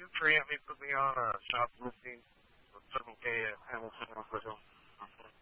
preemptly put me on shoplifting with Circle K at Hamilton, Northwest.